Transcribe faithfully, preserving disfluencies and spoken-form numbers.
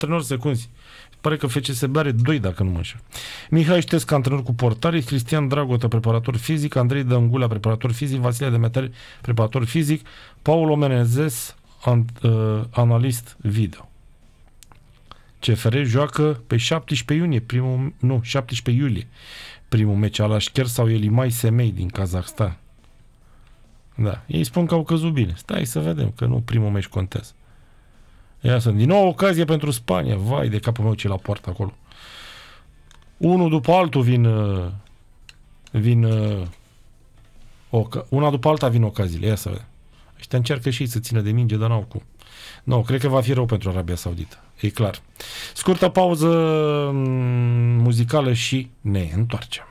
antrenori secunzi. Pare că F C S B are doi, dacă nu mă înșel. Mihai Ștescu, antrenor cu portare, Cristian Dragotă, preparator fizic, Andrei Dăngula, preparator fizic, Vasile Demetari, preparator fizic, Paulo Menezes, an, uh, analist video. C F R joacă pe șaptesprezece iunie, primul, nu, șaptesprezece iulie, primul meci al Așcher sau Elimai Semei din Kazahstan. Da, ei spun că au căzut bine. Stai să vedem, că nu primul meci contează. Ia sunt. Din nou ocazie pentru Spania. Vai de capul meu ce la poartă acolo. Unul după altul vin vin oca- una după alta vin ocaziile. Ia să vedem. Ăștia încearcă și ei să țină de minge, dar n-au cum. Nu, no, cred că va fi rău pentru Arabia Saudită. E clar. Scurtă pauză muzicală și ne întoarcem.